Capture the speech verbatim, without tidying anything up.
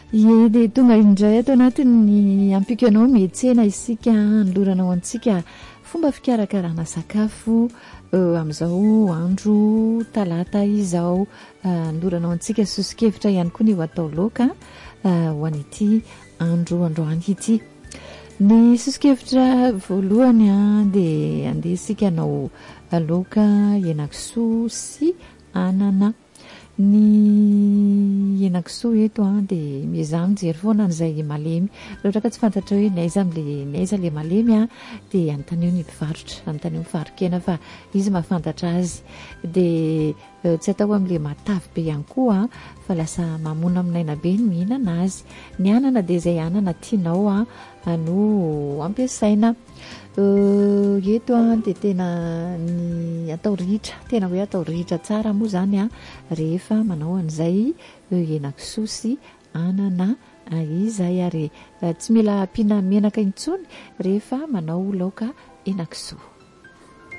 Ye tonga indray ato anatin'ny ampikanao mietsena isika noloranao antsika fomba fikarakarana sakafo amin'izao andro talata izao noloranao antsika sosikevitra ihany koa ny ho atao laoka ho an'ity andro androany ity. Ny sosikevitra voalohany a dia andesika anao laoka henakisoa sy anana. Ny henakisoa eto a dia mizaha mijery foana an'izay malemy. Loatra ka tsy fantatra hoe naiza amin'ilay naiza ilay malemy a dia anontany eo ny mpivarotra, anontany eo mivarokena fa izy mahafantatra azy. Dia tsy atao amin'ilay matavy be ihany koa fa lasa mamona aminaina be ny mihinana azy. Ny anana dia izay anana tianao a no ampiasaina. Eto a dia tena ny atao ritra, tena hoe atao ritra tsara moa zany a rehefa manao an'izay henakisoa sy anana izay, ary tsy mila ampiana menaka intsony rehefa manao laoka henakisoa.